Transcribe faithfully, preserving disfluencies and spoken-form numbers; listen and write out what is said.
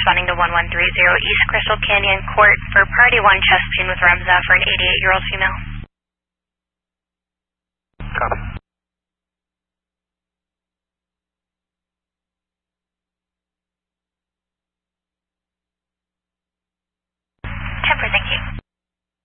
responding to one one three zero East Crystal Canyon Court for Priority one chest pain with Remza for an eighty-eight-year-old female. Copy.